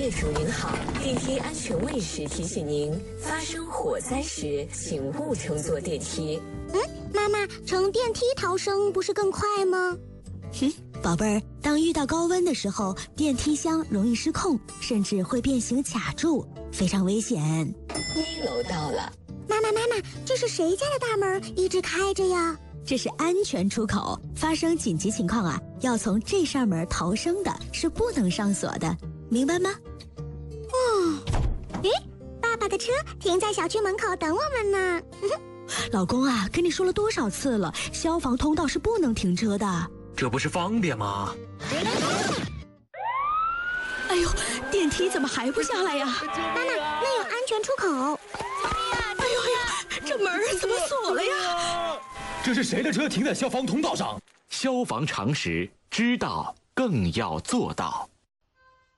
业主您好，电梯安全卫士提醒您，发生火灾时请勿乘坐电梯。 妈妈，乘电梯逃生不是更快吗？ 宝贝儿，当遇到高温的时候，电梯箱容易失控，甚至会变形卡住，非常危险。 1楼到了。 妈妈，这是谁家的大门一直开着呀？ 这是安全出口，发生紧急情况啊，要从这扇门逃生的，是不能上锁的，明白吗？ 爸爸的车停在小区门口等我们呢。 老公啊，跟你说了多少次了，消防通道是不能停车的。 这不是方便吗？ 哎呦，电梯怎么还不下来呀？ 妈妈，那有安全出口。 哎呦，这门怎么锁了呀？ 这是谁的车停在消防通道上？消防常识，知道更要做到。